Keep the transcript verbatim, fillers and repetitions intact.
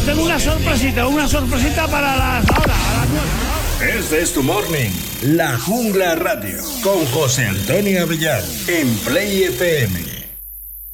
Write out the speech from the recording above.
tengo una sorpresita, una sorpresita para las ahora, a las nueve. Este es tu morning, La Jungla Radio, con José Antonio Avellán, en Play F M.